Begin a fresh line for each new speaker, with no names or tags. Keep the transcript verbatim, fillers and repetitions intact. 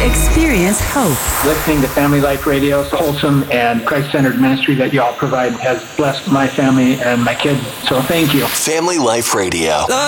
Experience hope.
Listening to Family Life Radio's wholesome and Christ-centered ministry that you all provide has blessed my family and my kids. So thank you.
Family Life Radio.